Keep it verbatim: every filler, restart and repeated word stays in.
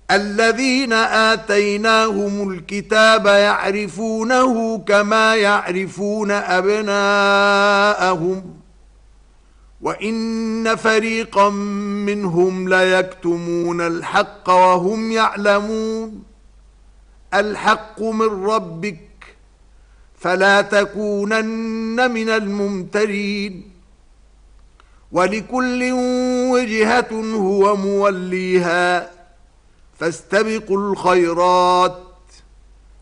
الذين آتيناهم الكتاب يعرفونه كما يعرفون أبناءهم وإن فريقا منهم ليكتمون الحق وهم يعلمون. الحق من ربك فلا تكونن من الممترين. ولكل وجهة هو موليها فاستبقوا الخيرات